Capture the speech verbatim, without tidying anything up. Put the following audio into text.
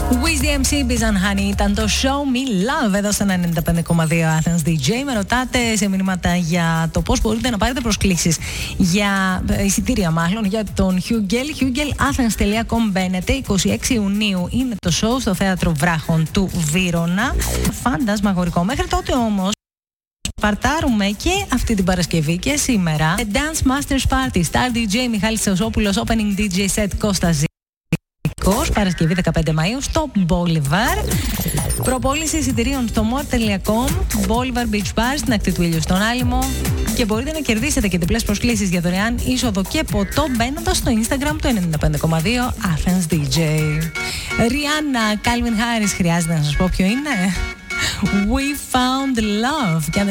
Wiz ντι εμ σι, Biz and Honey, ήταν το Show Me Love εδώ στο ενενήντα πέντε κόμμα δύο Athens ντι τζέι. Με ρωτάτε σε μηνύματα για το πώς μπορείτε να πάρετε προσκλήσεις για εισιτήρια, μάλλον για τον Hugel. Hugel Athens τελεία com μπαίνετε. είκοσι έξι Ιουνίου είναι το show στο Θέατρο Βράχων του Βύρωνα. Φαντασμαγορικό. Μέχρι τότε όμως παρτάρουμε και αυτή την Παρασκευή και σήμερα. The Dance Masters Party, Star ντι τζέι Μιχάλης Θεοσόπουλος, Opening ντι τζέι Set Κώστας Ζήκος, Παρασκευή δεκαπέντε Μαΐου στο Bolivar. Προπόληση εισιτηρίων στο more τελεία com, Bolivar Beach Bar στην ακτή του ήλιου στον Άλυμο. Και μπορείτε να κερδίσετε και διπλές προσκλήσεις για δωρεάν είσοδο και ποτό μπαίνοντας στο Instagram του ενενήντα πέντε κόμμα δύο Athens ντι τζέι. Rihanna, Calvin Harris, χρειάζεται να σας πω ποιο είναι? We Found Love.